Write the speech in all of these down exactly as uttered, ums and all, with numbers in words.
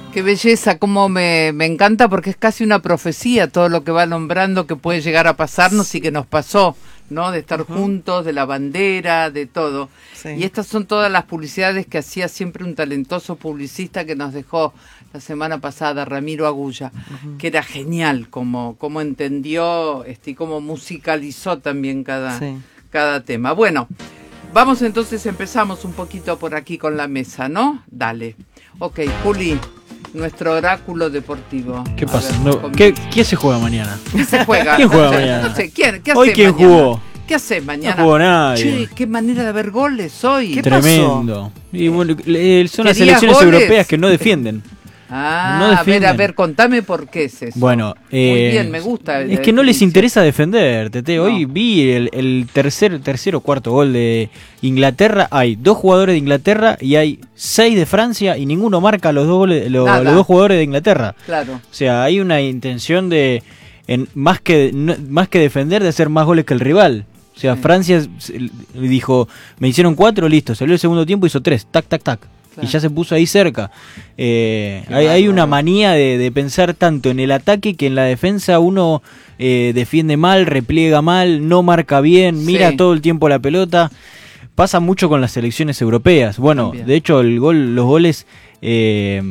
Qué belleza, cómo me, me encanta porque es casi una profecía todo lo que va nombrando que puede llegar a pasarnos y que nos pasó, ¿no? De estar uh-huh. juntos, de la bandera, de todo. Sí. Y estas son todas las publicidades que hacía siempre un talentoso publicista que nos dejó la semana pasada, Ramiro Agulla, uh-huh. que era genial como, como entendió este, y cómo musicalizó también cada, sí. cada tema. Bueno, vamos entonces, empezamos un poquito por aquí con la mesa, ¿no? Dale. Ok, Juli, nuestro oráculo deportivo. ¿Qué a pasa? Ver, no, ¿qué, ¿Quién se juega mañana? ¿Quién se juega? ¿Quién juega mañana? No sé, ¿quién, ¿qué ¿Hoy quién mañana? jugó? ¿Qué haces mañana? No jugó nadie. Che, qué manera de ver goles hoy. ¿Qué Tremendo. pasó? Y bueno, son las selecciones goles? europeas que no defienden. Ah, no a ver, a ver, contame por qué es eso. Bueno, eh, muy bien, me gusta. Es que no les interesa defender, Tete. No. Hoy vi el, el tercer, tercer o cuarto gol de Inglaterra. Hay dos jugadores de Inglaterra y hay seis de Francia y ninguno marca los dos goles, los, los dos jugadores de Inglaterra. Claro. O sea, hay una intención de, en, más que no, más que defender, de hacer más goles que el rival. O sea, sí. Francia dijo, me hicieron cuatro, listo. Salió el segundo tiempo, hizo tres, tac, tac, tac. Claro. Y ya se puso ahí cerca. Eh, hay, hay una manía de, de pensar tanto en el ataque que en la defensa uno eh, defiende mal, repliega mal, no marca bien, mira sí. todo el tiempo la pelota. Pasa mucho con las selecciones europeas. Bueno, También. de hecho el gol, los goles eh,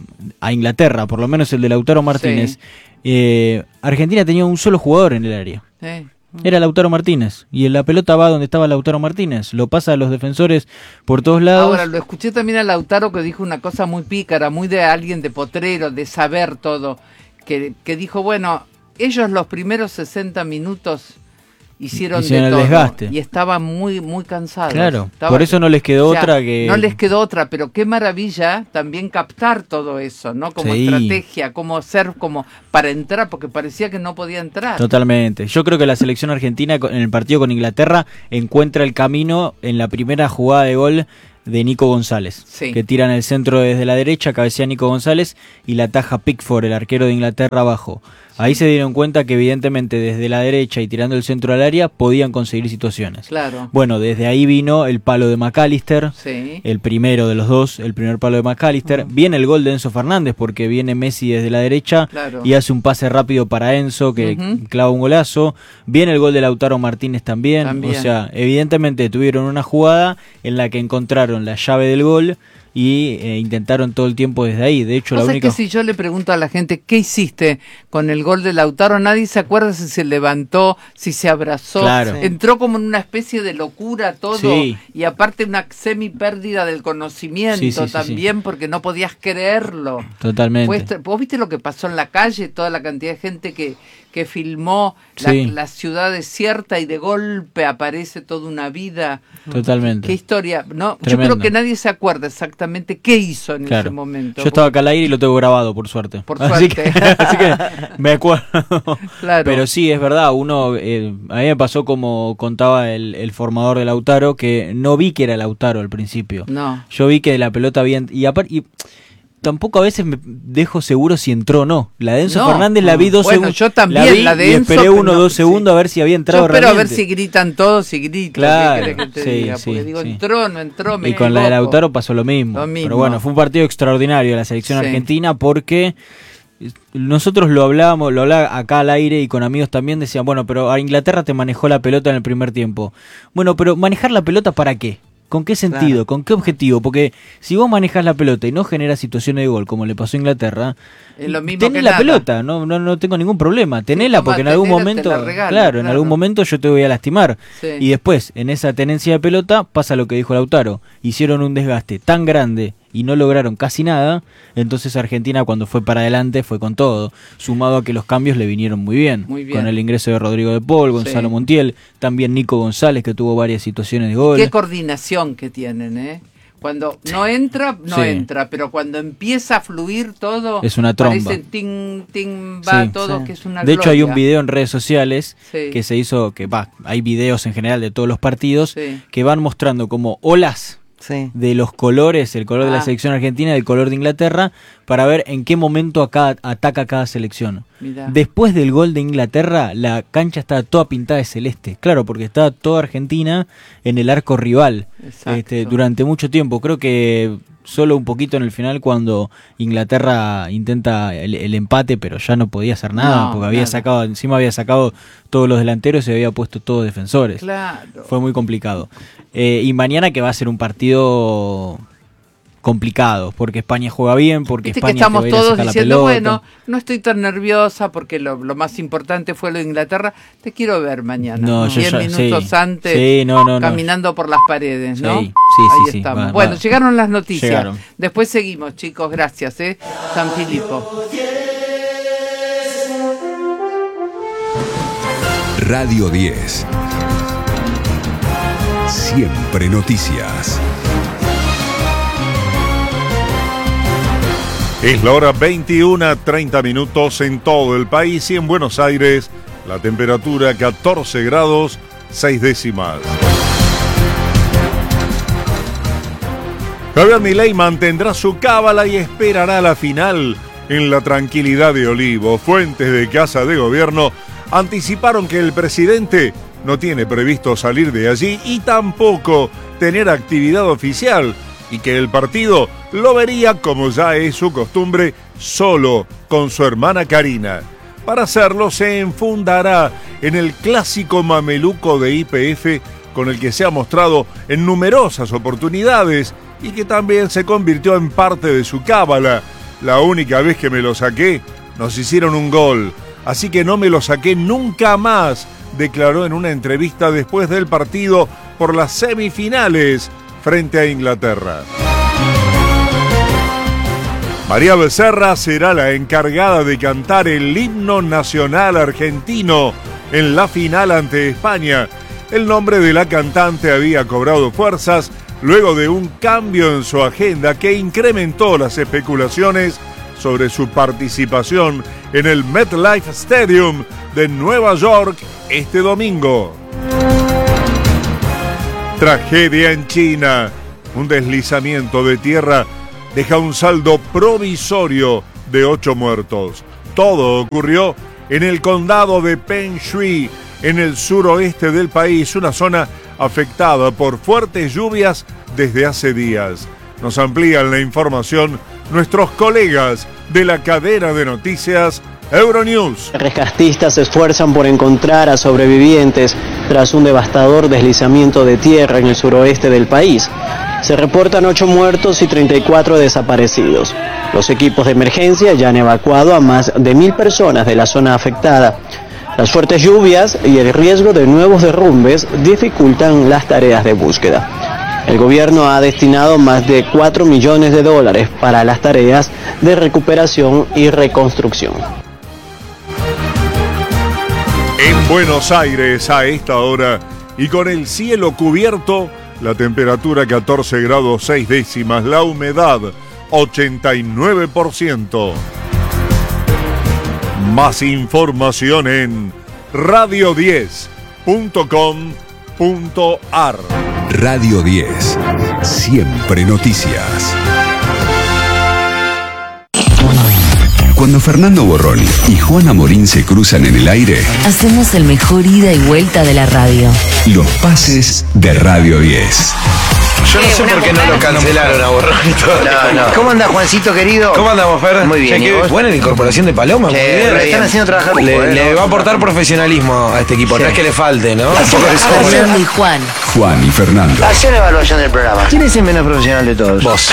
a Inglaterra, por lo menos el de Lautaro Martínez, sí. eh, Argentina tenía un solo jugador en el área. Sí. Era Lautaro Martínez, y la pelota va donde estaba Lautaro Martínez, lo pasa a los defensores por todos lados. Ahora, lo escuché también a Lautaro que dijo una cosa muy pícara, muy de alguien de potrero, de saber todo, que, que dijo, bueno, ellos los primeros sesenta minutos hicieron, hicieron de todo, el desgaste. Y estaban muy muy cansados. Claro, estaban, por eso no les quedó o sea, otra que... No les quedó otra, pero qué maravilla también captar todo eso, ¿no? Como sí. estrategia, como ser como para entrar, porque parecía que no podía entrar. Totalmente. Yo creo que la selección argentina en el partido con Inglaterra encuentra el camino en la primera jugada de gol de Nico González, sí. que tiran el centro desde la derecha, cabecea Nico González y la ataja Pickford, el arquero de Inglaterra, abajo. Ahí se dieron cuenta que evidentemente desde la derecha y tirando el centro al área podían conseguir situaciones. Claro. Bueno, desde ahí vino el palo de McAllister, sí. el primero de los dos, el primer palo de McAllister. Uh-huh. Viene el gol de Enzo Fernández porque viene Messi desde la derecha claro. y hace un pase rápido para Enzo que uh-huh. clava un golazo. Viene el gol de Lautaro Martínez también. también. O sea, evidentemente tuvieron una jugada en la que encontraron la llave del gol y eh, intentaron todo el tiempo desde ahí. De hecho, la única... Es que si yo le pregunto a la gente, ¿qué hiciste con el gol de Lautaro? Nadie se acuerda si se levantó, si se abrazó. Claro. Entró como en una especie de locura todo. Sí. Y aparte una semi pérdida del conocimiento sí, sí, sí, también, sí. porque no podías creerlo. Totalmente. Pues, ¿vos viste lo que pasó en la calle? Toda la cantidad de gente que, que filmó la, sí. la ciudad desierta y de golpe aparece toda una vida. Totalmente. ¿Qué historia? No, yo creo que nadie se acuerda exactamente qué hizo en claro. ese momento. Yo estaba acá al aire y lo tengo grabado, por suerte. Por así suerte. Que, así que me acuerdo. Claro. Pero sí, es verdad, uno eh, a mí me pasó como contaba el, el formador de Lautaro, que no vi que era Lautaro al principio. No. Yo vi que la pelota había... Y aparte... Y, tampoco a veces me dejo seguro si entró o no. La de Enzo no, Fernández la vi dos bueno, segundos. Yo también, la, vi la de y Enzo. esperé uno o no, dos sí. segundos a ver si había entrado yo espero realmente. a ver si gritan todos, si gritan. Claro, ¿qué que te sí, diga? sí, Porque digo, sí. entró, no entró, me Y con equivoco. la de Lautaro pasó lo mismo. lo mismo. Pero bueno, fue un partido extraordinario de la selección sí. argentina porque nosotros lo hablábamos, lo hablaba acá al aire y con amigos también, decían, bueno, pero a Inglaterra te manejó la pelota en el primer tiempo. Bueno, pero ¿manejar la pelota para qué? ¿Con qué sentido? Claro. ¿Con qué objetivo? Porque si vos manejás la pelota y no generas situaciones de gol, como le pasó a Inglaterra, es lo mismo tenés que la nada. pelota, no, no, no tengo ningún problema. Tenela sí, porque en algún momento, regalo, claro, claro, en algún momento yo te voy a lastimar. Sí. Y después, en esa tenencia de pelota, pasa lo que dijo Lautaro. Hicieron un desgaste tan grande y no lograron casi nada, entonces Argentina cuando fue para adelante fue con todo, sumado a que los cambios le vinieron muy bien, muy bien. con el ingreso de Rodrigo de Paul, Gonzalo sí. Montiel, también Nico González que tuvo varias situaciones de gol. Qué coordinación que tienen, ¿eh? Cuando no entra, no sí. entra, pero cuando empieza a fluir todo, es una tromba. Parece ting, ting, va sí, todo, sí. que es una De hecho gloria. hay un video en redes sociales sí. que se hizo, que va, hay videos en general de todos los partidos sí. que van mostrando como olas sí. de los colores, el color ah. de la selección argentina y el color de Inglaterra, para ver en qué momento acá ataca cada selección. Mirá. Después del gol de Inglaterra, la cancha estaba toda pintada de celeste. Claro, porque estaba toda Argentina en el arco rival este, durante mucho tiempo. Creo que solo un poquito en el final cuando Inglaterra intenta el, el empate, pero ya no podía hacer nada, no, porque había nada. sacado, encima había sacado todos los delanteros y había puesto todos defensores. Claro. Fue muy complicado. Eh, y mañana que va a ser un partido complicado, porque España juega bien, porque Viste España que estamos te va a ir a todos sacar diciendo, la bueno, no estoy tan nerviosa porque lo, lo más importante fue lo de Inglaterra. Te quiero ver mañana, no, diez ya, minutos sí, antes, sí, no, no, caminando no. por las paredes, ¿no? Sí, sí, Ahí sí, estamos. sí, va, bueno, va. llegaron las noticias. Llegaron. Después seguimos, chicos, gracias, ¿eh? San Filipo. Radio diez. Siempre noticias. Es la hora veintiuna, treinta minutos en todo el país y en Buenos Aires la temperatura catorce grados, seis décimas. Javier Milei mantendrá su cábala y esperará la final en la tranquilidad de Olivos. Fuentes de Casa de Gobierno anticiparon que el presidente no tiene previsto salir de allí y tampoco tener actividad oficial, y que el partido lo vería, como ya es su costumbre, solo con su hermana Karina. Para hacerlo se enfundará en el clásico mameluco de Y P F con el que se ha mostrado en numerosas oportunidades y que también se convirtió en parte de su cábala. La única vez que me lo saqué, nos hicieron un gol, así que no me lo saqué nunca más, declaró en una entrevista después del partido por las semifinales frente a Inglaterra. María Becerra será la encargada de cantar el himno nacional argentino en la final ante España. El nombre de la cantante había cobrado fuerzas luego de un cambio en su agenda que incrementó las especulaciones sobre su participación en el MetLife Stadium de Nueva York este domingo. Tragedia en China. Un deslizamiento de tierra deja un saldo provisorio de ocho muertos. Todo ocurrió en el condado de Pengshui, en el suroeste del país, una zona afectada por fuertes lluvias desde hace días. Nos amplían la información nuestros colegas de la cadena de noticias Euronews. Rescatistas se esfuerzan por encontrar a sobrevivientes tras un devastador deslizamiento de tierra en el suroeste del país. Se reportan ocho muertos y treinta y cuatro desaparecidos. Los equipos de emergencia ya han evacuado a más de mil personas de la zona afectada. Las fuertes lluvias y el riesgo de nuevos derrumbes dificultan las tareas de búsqueda. El gobierno ha destinado más de cuatro millones de dólares para las tareas de recuperación y reconstrucción. En Buenos Aires, a esta hora, y con el cielo cubierto, la temperatura catorce grados seis décimas, la humedad ochenta y nueve por ciento. Más información en radio diez punto com punto ar. Radio diez. Siempre noticias. Cuando Fernando Borroni y Juana Morín se cruzan en el aire, hacemos el mejor ida y vuelta de la radio. Los pases de Radio diez. Yo no sé por qué no lo cancelaron a Borronito. No, no. ¿Cómo anda, Juancito querido? ¿Cómo andamos, Fer? Muy bien. Che, qué buena la incorporación de Paloma. Sí, muy bien. le están haciendo trabajar. Le, poco, le ¿no? va a aportar profesionalismo a este equipo. Sí. No es que le falte, ¿no? Fernando y Juan. Juan y Fernando. Hacer una evaluación del programa. ¿Quién es el menos profesional de todos? Vos.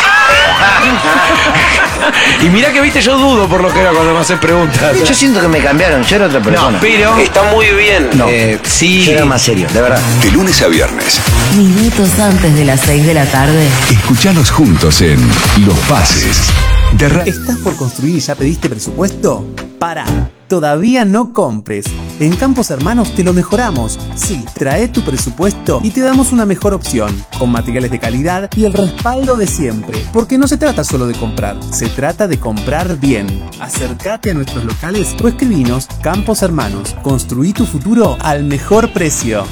Y mirá que viste, yo dudo por lo que era cuando me haces preguntas. Yo siento que me cambiaron, yo era otra persona. No, pero está muy bien. No, eh, sí. Yo era más serio, de verdad. De lunes a viernes. Minutos antes de las seis de la tarde. Escuchalos juntos en Los Pases de Ra- ¿Estás por construir y ya pediste presupuesto? Pará, todavía no compres. En Campos Hermanos te lo mejoramos. Sí, trae tu presupuesto y te damos una mejor opción, con materiales de calidad y el respaldo de siempre. Porque no se trata solo de comprar, se trata de comprar bien. Acércate a nuestros locales o escribinos. Campos Hermanos, construí tu futuro al mejor precio.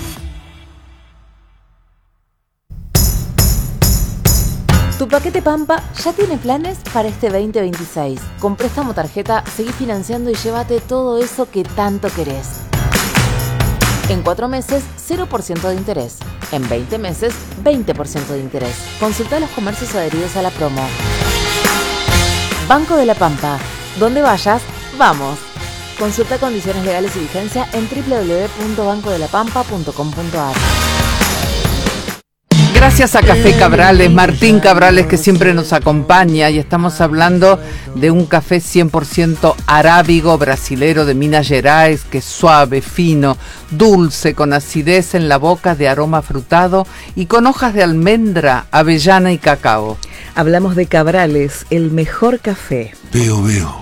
Tu paquete Pampa ya tiene planes para este veinte veintiséis. Con préstamo tarjeta, seguí financiando y llévate todo eso que tanto querés. En cuatro meses, cero por ciento de interés. En veinte meses, veinte por ciento de interés. Consulta los comercios adheridos a la promo. Banco de la Pampa. Donde vayas, vamos. Consulta condiciones legales y vigencia en doble u doble u doble u punto banco de la pampa punto com punto a r. Gracias a Café Cabrales, Martín Cabrales, que siempre nos acompaña, y estamos hablando de un café cien por ciento arábigo brasilero de Minas Gerais, que es suave, fino, dulce, con acidez en la boca, de aroma frutado y con hojas de almendra, avellana y cacao. Hablamos de Cabrales, el mejor café. Veo, veo.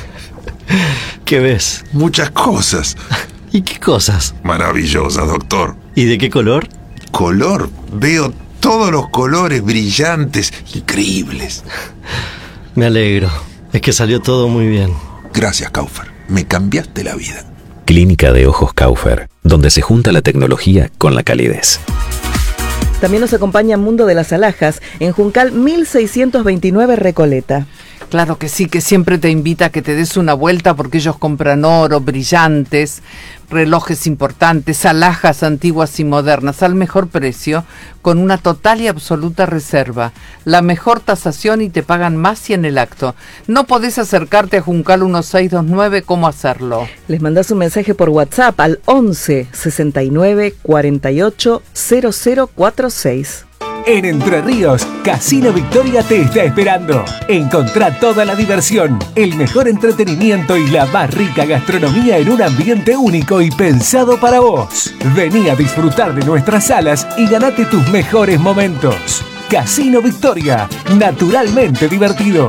¿Qué ves? Muchas cosas. ¿Y qué cosas? Maravillosas, doctor. ¿Y de qué color? Color. Veo todos los colores brillantes, increíbles. Me alegro. Es que salió todo muy bien. Gracias, Kaufer. Me cambiaste la vida. Clínica de Ojos Kaufer, donde se junta la tecnología con la calidez. También nos acompaña Mundo de las Alhajas, en Juncal mil seiscientos veintinueve, Recoleta. Claro que sí, que siempre te invita a que te des una vuelta, porque ellos compran oro, brillantes, relojes importantes, alhajas antiguas y modernas al mejor precio, con una total y absoluta reserva, la mejor tasación, y te pagan más si en el acto. No podés acercarte a Juncal dieciséis veintinueve, ¿cómo hacerlo? Les mandás un mensaje por WhatsApp al once sesenta y nueve cuarenta y ocho cero cero cuarenta y seis. En Entre Ríos, Casino Victoria te está esperando. Encontrá toda la diversión, el mejor entretenimiento y la más rica gastronomía en un ambiente único y pensado para vos. Vení a disfrutar de nuestras salas y ganate tus mejores momentos. Casino Victoria, naturalmente divertido.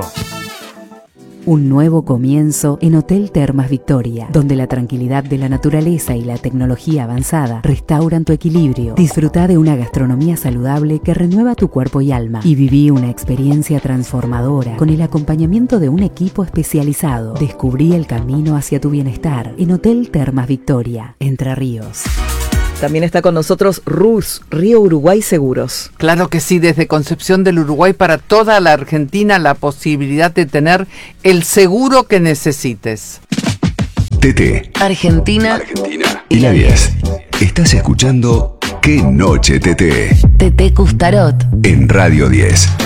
Un nuevo comienzo en Hotel Termas Victoria, donde la tranquilidad de la naturaleza y la tecnología avanzada restauran tu equilibrio. Disfruta de una gastronomía saludable que renueva tu cuerpo y alma, y viví una experiencia transformadora con el acompañamiento de un equipo especializado. Descubrí el camino hacia tu bienestar en Hotel Termas Victoria, Entre Ríos. También está con nosotros R U S, Río Uruguay Seguros. Claro que sí, desde Concepción del Uruguay para toda la Argentina, la posibilidad de tener el seguro que necesites. T T. Argentina. Argentina. Y la diez. Estás escuchando Qué Noche T T. T T Custarot. En Radio diez.